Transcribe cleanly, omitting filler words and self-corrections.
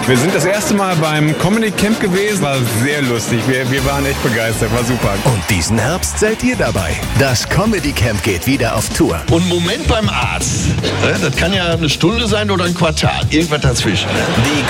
Wir sind das erste Mal beim Comedy Camp gewesen, war sehr lustig. Wir waren echt begeistert, war super. Und diesen Herbst seid ihr dabei. Das Comedy Camp geht wieder auf Tour. Und Moment beim Arzt. Das kann ja eine Stunde sein oder ein Quartal. Irgendwas dazwischen. Die